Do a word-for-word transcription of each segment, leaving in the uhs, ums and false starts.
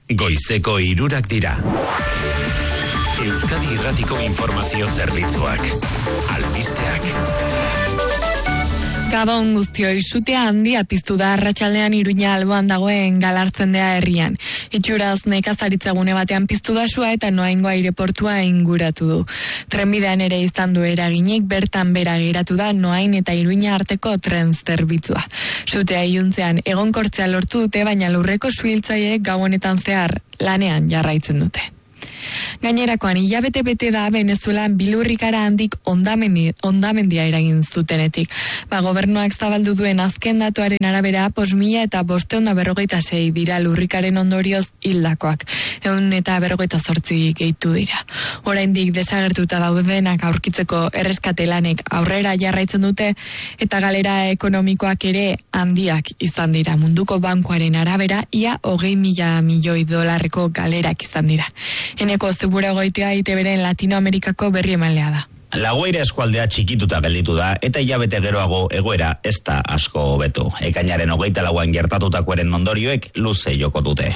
Goizeko hirurak dira. Euskadi Irratiko Informazio Zerbitzuak. Albisteak. Gabon guztioi, sutea handia piztu da arratsaldean Iruña alboan dagoen Galartzendea herrian. Itxuraz nekazaritza gune batean piztu da sua eta Noaingo aireportua inguratu du. Trenbidean ere izan du eraginik, bertan bera geratu da Noain eta Iruña arteko tren zerbitzua. Sutea iluntzean egonkortzea lortu dute, baina lurreko suhiltzaileek gau honetan zehar lanean jarraitzen dute. Gainerakoan, hilabete bete da Venezuelan bilurrikara handik ondamendi, ondamendia eragin zutenetik. Ba, gobernuak zabaldu duen azken datuaren arabera, pos mila eta bosteun da berrogeita sei dira lurrikaren ondorioz hildakoak. Egun eta berrogeita zortzi gehitu dira. Oraindik desagertuta daudenak aurkitzeko erreskate lanek aurrera jarraitzen dute, eta galera ekonomikoak ere handiak izan dira. Munduko bankuaren arabera, ia hogei mila milioi dolarreko galerak izan dira. Eneko zubura goitea I T Bren Latinoamerikako berri emanlea da. Laguaire eskualdea txikituta gelditu da eta hilabete geroago egoera ez da asko hobetu. Ekainaren hogeita lauan gertatutakoaren ondorioek luze joko dute.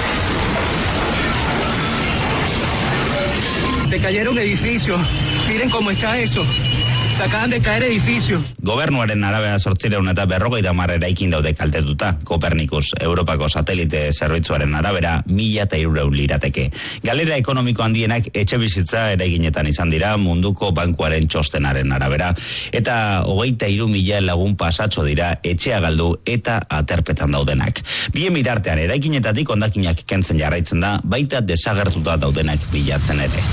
Se cayeron edificios. Miren cómo está eso. Se acaban de caer edificios. Gobernuaren arabera zortziehun eta berrogeita hamar eraikin daude kaltetuta. Copernicus Europako satelite zerbitzuaren arabera mila eta hirurehun lirateke. Galera ekonomiko handienak etxebizitza eraikinetan izan dira munduko bankuaren txostenaren arabera, eta hogeita hiru mila lagun pasatxo dira etxea galdu eta aterpetan daudenak. Bien bitartean eraikinetatik hondakinak kentzen jarraitzen da, baita desagertuta daudenak bilatzen ere.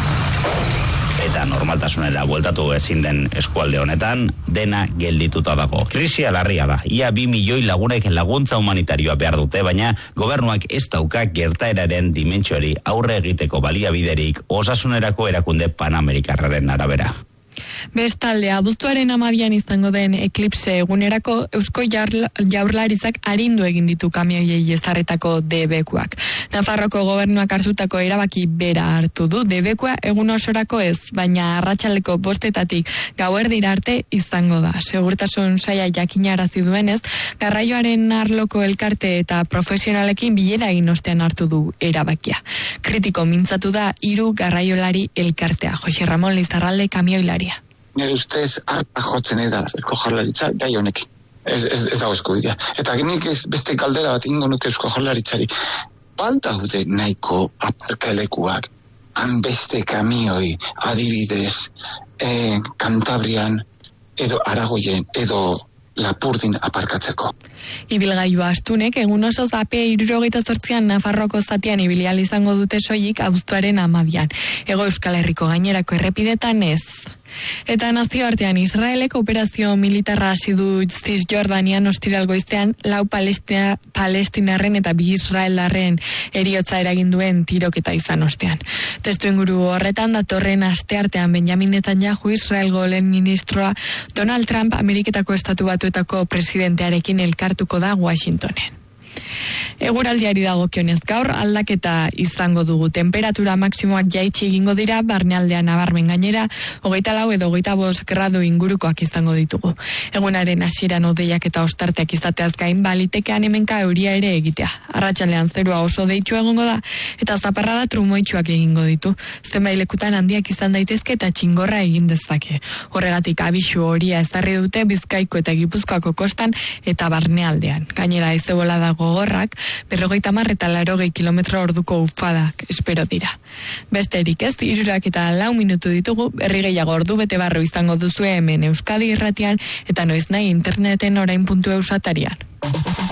Eta normaltasunera bueltatu ezin den eskualde honetan, dena geldituta dago. Krisia larria da. Ia bi milioi lagunek laguntza humanitarioa behar dute, baina gobernuak ez dauka gertaeraren dimentsioari aurre egiteko baliabiderik osasunerako erakunde Panamerikarraren arabera. Bestalde, abuztuaren hamabian izango den eklipse egunerako Eusko Jaurlaritzak arindu egin ditu kamioiei ezarritako debekuak. Nafarroko gobernuak hartutako erabaki bera hartu du, debekua egun osorako ez, baina arratsaldeko bostetatik gauerdira arte izango da. Segurtasun saila jakinarazi duenez, garraioaren arloko elkarte eta profesionalekin bilera egin ostean hartu du erabakia. Kritiko mintzatu da hiru garraiolari elkartea, Jose Ramon Lizarralde kamioilari. Nire ustez harta jotzen eda Eusko Jaurlaritza gai honekin. Ez, ez, ez dago eskubidea. Eta nik ez beste galdera bat ingo nuke Eusko Jaurlaritzari. Baldaude nahiko aparkalekuak, han beste kamioi adibidez eh, Kantabrian edo Aragoien edo Lapurdin aparkatzeko. Ibilgailua astunek egun oso zape hirurogeita zortzian Nafarroko zatian ibilial izango dute soilik abuztuaren hamabian. Hego Euskal Herriko gainerako errepidetan ez. Eta nazioartean Israeleko operazio militarra hasi du Cisjordanian ostiral goizean lau palestina, palestinarren eta bi israeldarren heriotza eragin duen tiroketa izan ostean. Testu inguru horretan datorren asteartean Benjamin Netanyahu Israelgo lehen ministroa Donald Trump Ameriketako Estatu Batuetako presidentearekin elkartuko da Washingtonen. Eguraldiari dagokionez gaur aldaketa izango dugu. Temperatura maksimoak jaitsi egingo dira, barnealdean nabarmen gainera, hogeita lau edo hogeita bost gradu ingurukoak izango ditugu. Egunaren hasieran hodeiak eta ostarteak izateaz gain balitekean hemenka euria ere egitea. Arratsaldean zerua oso deitsu egongo da eta zaparrada trumoitsuak egingo ditu. Zenbait lekutan handiak izan daitezke eta txingorra egin dezake. Horregatik abisu horia ezarri dute Bizkaiko eta Gipuzkoako kostan eta barnealdean. Gainera haize-bolada da gogorrak, berrogeita hamar eta laurogei kilometro orduko ufadak espero dira. Besterik ez, hirurak eta lau minutu ditugu, berri gehiago ordu bete barru izango duzue hemen Euskadi Irratian eta noiz nahi interneten orain puntu eusatarian.